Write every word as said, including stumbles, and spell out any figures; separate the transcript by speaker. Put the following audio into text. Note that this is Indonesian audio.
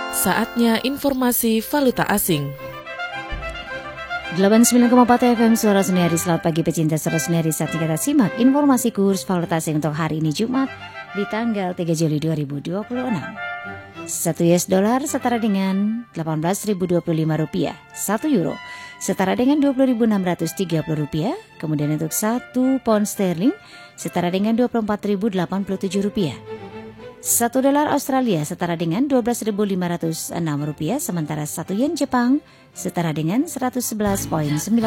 Speaker 1: Saatnya informasi valuta asing.
Speaker 2: delapan puluh sembilan koma empat F M Suara Seniari. Selamat pagi pecinta Suara Seniari. Saatnya kita simak informasi kurs valuta asing untuk hari ini Jumat di tanggal tiga Juli dua ribu dua puluh enam. Satu U S dollar setara dengan delapan belas ribu dua puluh lima rupiah. Satu euro setara dengan dua puluh ribu enam ratus tiga puluh rupiah. Kemudian untuk satu pound sterling setara dengan dua puluh empat ribu delapan puluh tujuh rupiah. Satu dolar Australia setara dengan dua belas ribu lima ratus enam rupiah. Sementara satu yen Jepang setara dengan seratus sebelas koma sembilan